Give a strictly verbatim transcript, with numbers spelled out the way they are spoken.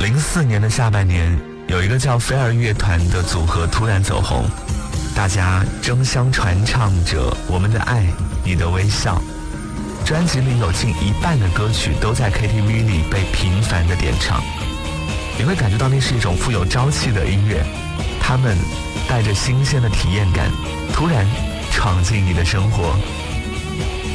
零四年的下半年，有一个叫飞儿乐团的组合突然走红，大家争相传唱着我们的爱，你的微笑。专辑里有近一半的歌曲都在 K T V 里被频繁的点唱，你会感觉到那是一种富有朝气的音乐，他们带着新鲜的体验感，突然闯进你的生活。